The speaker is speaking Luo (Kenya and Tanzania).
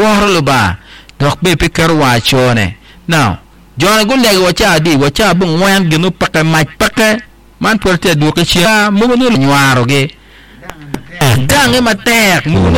wahru ba dok be pikar wa chone now jona go leg wacha bung wan gnu paka mach paka man porte du ka chia mu no nyaro ge dange matek mu